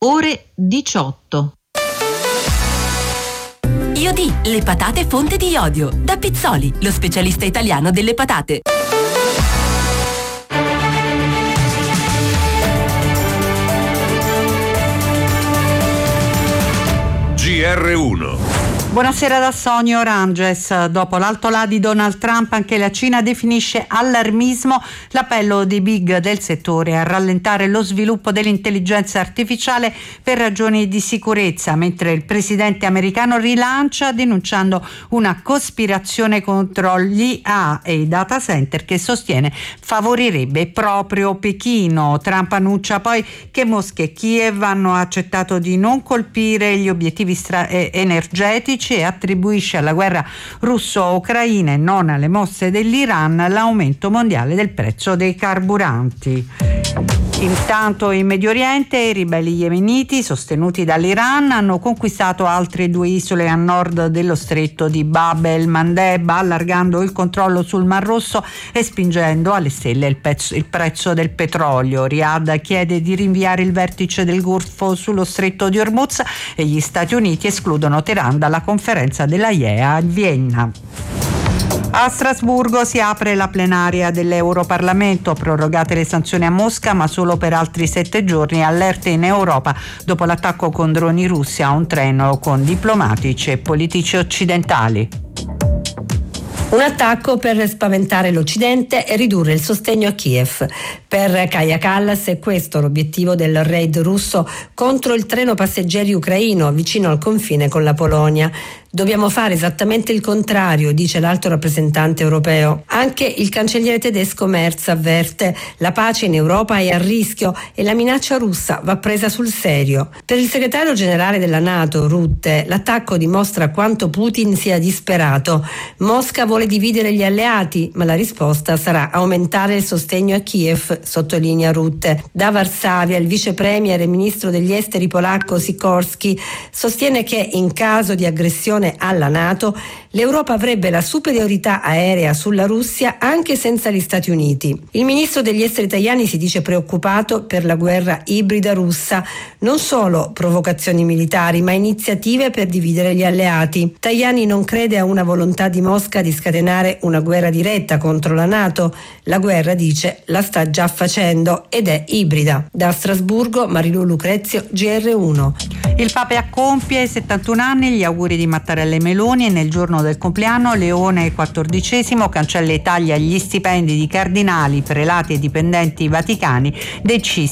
ore 18. Iodi, le patate fonte di iodio. Da Pizzoli, lo specialista italiano delle patate. GR1. Buonasera da Sonio Oranges. Dopo l'alto là di Donald Trump, anche la Cina definisce allarmismo l'appello dei big del settore a rallentare lo sviluppo dell'intelligenza artificiale per ragioni di sicurezza, mentre il presidente americano rilancia denunciando una cospirazione contro gli IA e i data center che sostiene favorirebbe proprio Pechino. Trump annuncia poi che Mosca e Kiev hanno accettato di non colpire gli obiettivi energetici e attribuisce alla guerra russo-ucraina e non alle mosse dell'Iran l'aumento mondiale del prezzo dei carburanti. Intanto in Medio Oriente i ribelli yemeniti sostenuti dall'Iran hanno conquistato altre 2 isole a nord dello stretto di Bab el-Mandeb, allargando il controllo sul Mar Rosso e spingendo alle stelle il prezzo del petrolio. Riyadh chiede di rinviare il vertice del Golfo sullo stretto di Hormuz e gli Stati Uniti escludono Teheran dalla conferenza dell'AIEA a Vienna. A Strasburgo si apre la plenaria dell'Europarlamento, prorogate le sanzioni a Mosca ma solo per altri 7 giorni, allerte in Europa dopo l'attacco con droni russi a un treno con diplomatici e politici occidentali. Un attacco per spaventare l'Occidente e ridurre il sostegno a Kiev. Per Kaja Kallas è questo l'obiettivo del raid russo contro il treno passeggeri ucraino vicino al confine con la Polonia. Dobbiamo fare esattamente il contrario, dice l'alto rappresentante europeo. Anche il cancelliere tedesco Merz avverte: la pace in Europa è a rischio e la minaccia russa va presa sul serio. Per il segretario generale della NATO, Rutte, l'attacco dimostra quanto Putin sia disperato. Mosca vuole dividere gli alleati, ma la risposta sarà aumentare il sostegno a Kiev, sottolinea Rutte. Da Varsavia il vice premier e ministro degli esteri polacco Sikorski sostiene che in caso di aggressione alla NATO l'Europa avrebbe la superiorità aerea sulla Russia anche senza gli Stati Uniti. Il ministro degli esteri Tajani si dice preoccupato per la guerra ibrida russa, non solo provocazioni militari ma iniziative per dividere gli alleati. Tajani non crede a una volontà di Mosca di scatenare una guerra diretta contro la NATO. La guerra, dice, la sta già facendo ed è ibrida. Da Strasburgo, Marilu Lucrezio, GR1. Il Papa compie 71 anni, gli auguri di Mattarella e Meloni, e nel giorno del compleanno Leone XIV cancella e taglia gli stipendi di cardinali, prelati e dipendenti vaticani decisi